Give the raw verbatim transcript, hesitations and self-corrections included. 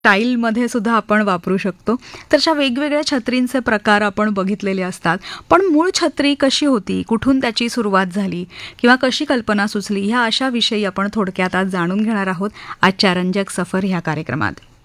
स्टाईलमध्ये सुद्धा आपण वापरू शकतो. तर अशा वेगवेगळ्या छत्रींचे प्रकार आपण बघितलेले असतात. पण मूळ छत्री कशी होती, कुठून त्याची सुरुवात झाली किंवा कशी कल्पना सुचली, ह्या अशा विषयी आपण थोडक्यात आज जाणून घेणार आहोत आजच्या रंजक सफर ह्या कार्यक्रमात.